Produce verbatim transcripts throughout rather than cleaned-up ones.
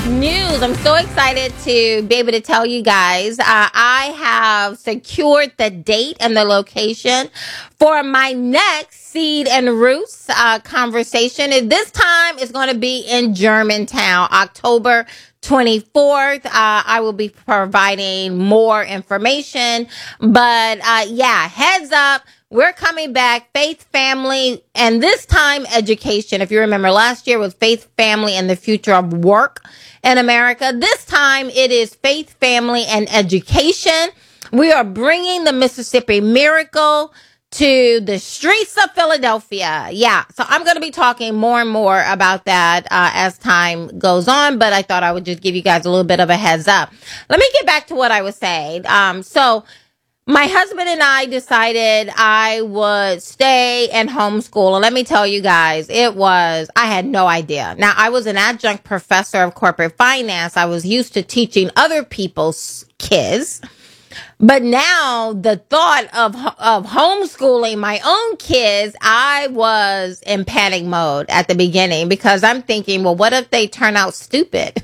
news. I'm so excited to be able to tell you guys. Uh, I have secured the date and the location for my next Seed and Roots uh, conversation. And this time is going to be in Germantown, October twenty-fourth. Uh, I will be providing more information. But uh, yeah, heads up. We're coming back, faith, family, and this time education. If you remember, last year was faith, family, and the future of work in America. This time it is faith, family, and education. We are bringing the Mississippi Miracle to the streets of Philadelphia. Yeah, so I'm going to be talking more and more about that uh, as time goes on, but I thought I would just give you guys a little bit of a heads up. Let me get back to what I was saying. Um, so my husband and I decided I would stay and homeschool. And let me tell you guys, it was, I had no idea. Now, I was an adjunct professor of corporate finance. I was used to teaching other people's kids. But now the thought of, of homeschooling my own kids, I was in panic mode at the beginning because I'm thinking, well, what if they turn out stupid?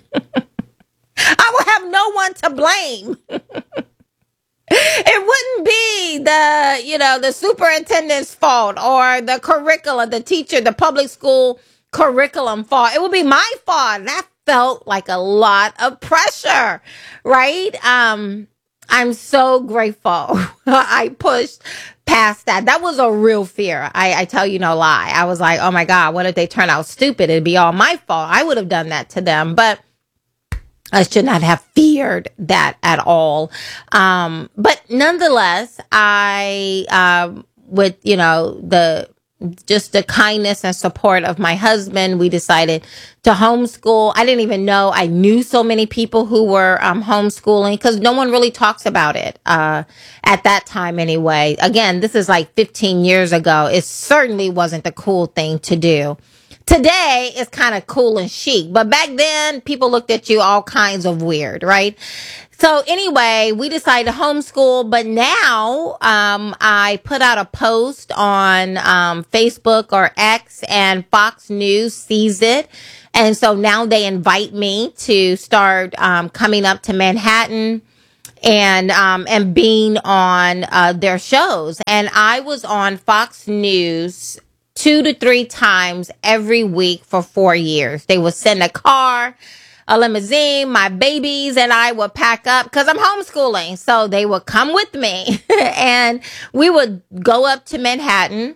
I will have no one to blame. It wouldn't be the, you know, the superintendent's fault or the curriculum, the teacher, the public school curriculum fault. It would be my fault. That felt like a lot of pressure, right? Um, I'm so grateful I pushed past that. That was a real fear. I, I tell you no lie. I was like, oh my God, what if they turn out stupid? It'd be all my fault. I would have done that to them. But I should not have feared that at all. Um, but nonetheless, I, uh, with, you know, the, just the kindness and support of my husband, we decided to homeschool. I didn't even know I knew so many people who were um, homeschooling because no one really talks about it uh, at that time anyway. Again, this is like fifteen years ago. It certainly wasn't the cool thing to do. Today is kind of cool and chic, but back then people looked at you all kinds of weird, right? So anyway, we decided to homeschool, but now um, I put out a post on um, Facebook or X, and Fox News sees it. And so now they invite me to start um, coming up to Manhattan and um, and being on uh, their shows. And I was on Fox News two to three times every week for four years. They would send a car, a limousine, my babies and I would pack up because I'm homeschooling. So they would come with me and we would go up to Manhattan.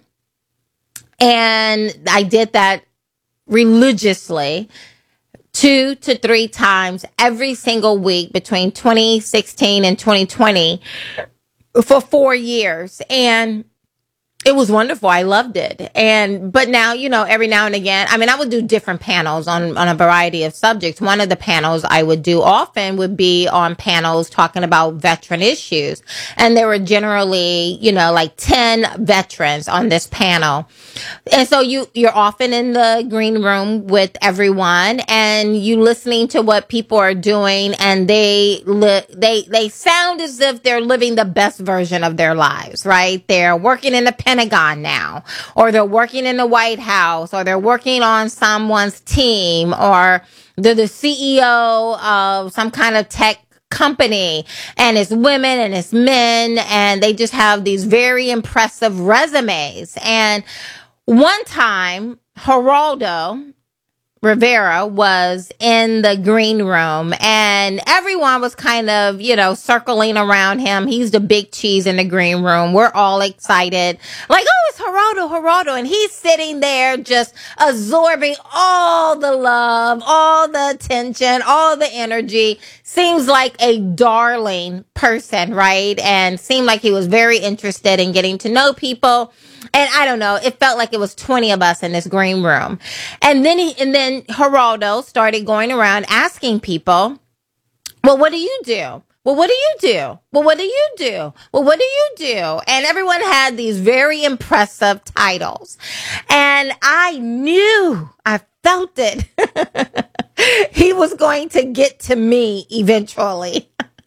And I did that religiously two to three times every single week between twenty sixteen and twenty twenty for four years. And it was wonderful. I loved it. And, but now, you know, every now and again, I mean, I would do different panels on, on a variety of subjects. One of the panels I would do often would be on panels talking about veteran issues. And there were generally, you know, like ten veterans on this panel. And so you, you're often in the green room with everyone and you listening to what people are doing, and they, li- they, they sound as if they're living the best version of their lives, right? They're working in the Pentagon now, or they're working in the White House, or they're working on someone's team, or they're the C E O of some kind of tech company, and it's women and it's men, and they just have these very impressive resumes. And one time, Geraldo Rivera was in the green room and everyone was kind of, you know, circling around him. He's the big cheese in the green room. We're all excited. Like, oh, it's Geraldo, Geraldo. And he's sitting there just absorbing all the love, all the attention, all the energy. Seems like a darling person, right? And seemed like he was very interested in getting to know people. And I don't know, it felt like it was twenty of us in this green room. And then he, and then Geraldo started going around asking people, well, what do you do? Well, what do you do? Well, what do you do? Well, what do you do? And everyone had these very impressive titles. And I knew, I felt it. He was going to get to me eventually.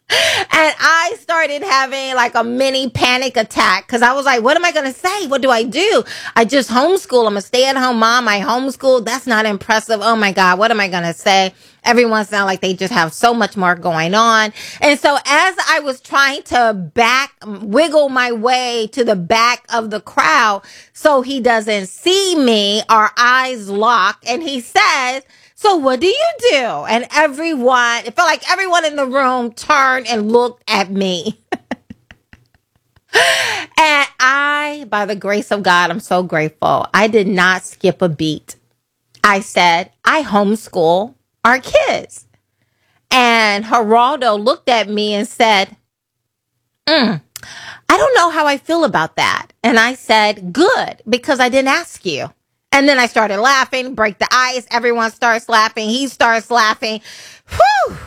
And I started having like a mini panic attack because I was like, what am I going to say? What do I do? I just homeschool. I'm a stay at home mom. I homeschool. That's not impressive. Oh my God. What am I going to say? Everyone sounds like they just have so much more going on. And so as I was trying to back, wiggle my way to the back of the crowd so he doesn't see me, our eyes lock, and he says, so what do you do? And everyone, it felt like everyone in the room turned and looked at me. And I, by the grace of God, I'm so grateful. I did not skip a beat. I said, I homeschool our kids. And Geraldo looked at me and said, mm, I don't know how I feel about that. And I said, good, because I didn't ask you. And then I started laughing, break the ice. Everyone starts laughing. He starts laughing. Whew.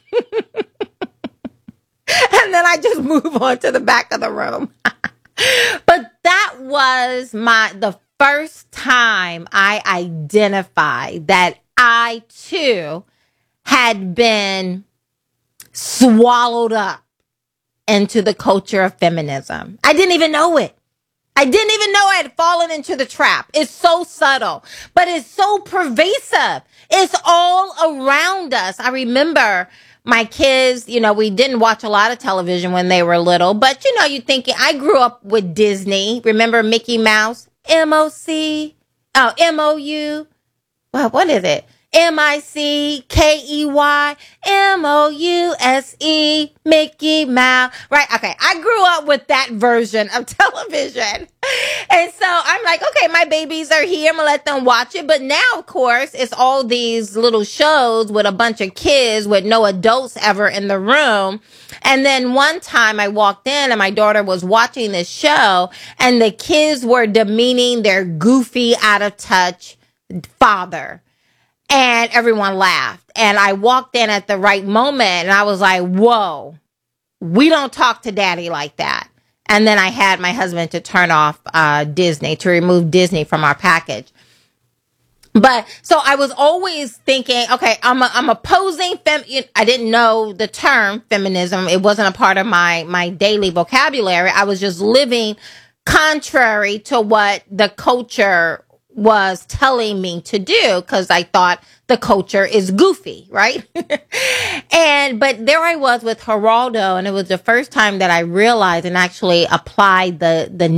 And then I just move on to the back of the room. But that was my the first time I identified that I too had been swallowed up into the culture of feminism. I didn't even know it. I didn't even know I had fallen into the trap. It's so subtle, but it's so pervasive. It's all around us. I remember my kids, you know, we didn't watch a lot of television when they were little, but you know, you're thinking, I grew up with Disney. Remember Mickey Mouse? M O C? Oh, M O U? Well, what is it? M I C K E Y M O U S E Mickey Mouse. Right. Okay. I grew up with that version of television. And so I'm like, okay, my babies are here. I'm going to let them watch it. But now, of course, it's all these little shows with a bunch of kids with no adults ever in the room. And then one time I walked in and my daughter was watching this show and the kids were demeaning their goofy, out of touch father. And everyone laughed. And I walked in at the right moment and I was like, whoa, we don't talk to daddy like that. And then I had my husband to turn off uh, Disney, to remove Disney from our package. But so I was always thinking, okay, I'm a, I'm opposing fem. I didn't know the term feminism. It wasn't a part of my, my daily vocabulary. I was just living contrary to what the culture was telling me to do because I thought the culture is goofy, right? And but there I was with Geraldo, and it was the first time that I realized and actually applied the the